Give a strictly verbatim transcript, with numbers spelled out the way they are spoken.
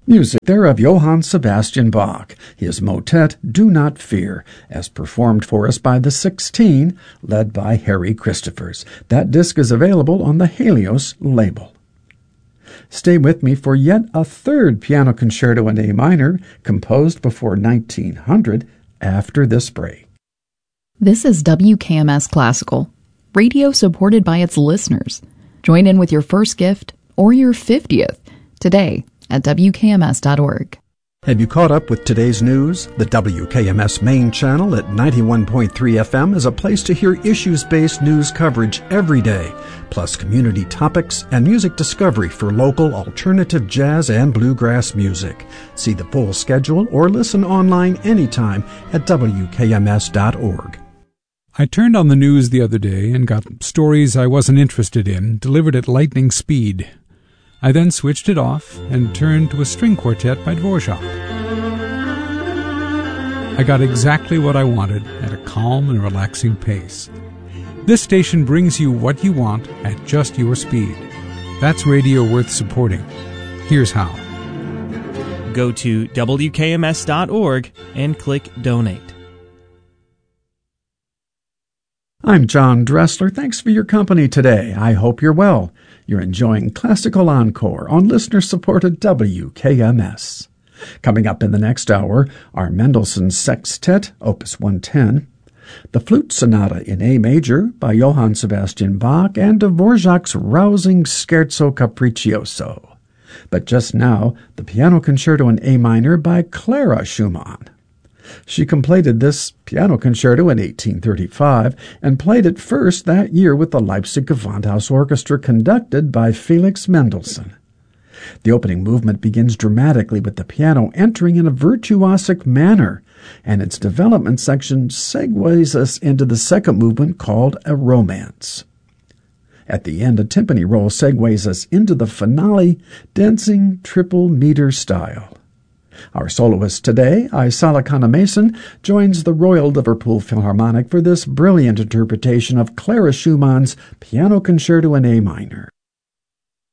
Music there of Johann Sebastian Bach, his motet Do Not Fear, as performed for us by the Sixteen, led by Harry Christophers. That disc is available on the Helios label. Stay with me for yet a third piano concerto in A minor, composed before nineteen hundred, after this break. This is W K M S Classical, radio supported by its listeners. Join in with your first gift or your fiftieth today at W K M S dot org. Have you caught up with today's news? The W K M S main channel at ninety-one point three F M is a place to hear issues-based news coverage every day, plus community topics and music discovery for local alternative jazz and bluegrass music. See the full schedule or listen online anytime at W K M S dot org. I turned on the news the other day and got stories I wasn't interested in delivered at lightning speed. I then switched it off and turned to a string quartet by Dvorak. I got exactly what I wanted at a calm and relaxing pace. This station brings you what you want at just your speed. That's radio worth supporting. Here's how. Go to W K M S dot org and click Donate. I'm John Dressler. Thanks for your company today. I hope you're well. You're enjoying Classical Encore on listener-supported W K M S. Coming up in the next hour are Mendelssohn's Sextet, Opus one ten, the Flute Sonata in A major by Johann Sebastian Bach, and Dvorak's rousing Scherzo Capriccioso. But just now, the Piano Concerto in A minor by Clara Schumann. She completed this piano concerto in eighteen thirty-five and played it first that year with the Leipzig Gewandhaus Orchestra conducted by Felix Mendelssohn. The opening movement begins dramatically with the piano entering in a virtuosic manner, and its development section segues us into the second movement called a romance. At the end, a timpani roll segues us into the finale, dancing triple meter style. Our soloist today, Aisala Khanna-Mason, joins the Royal Liverpool Philharmonic for this brilliant interpretation of Clara Schumann's Piano Concerto in A minor.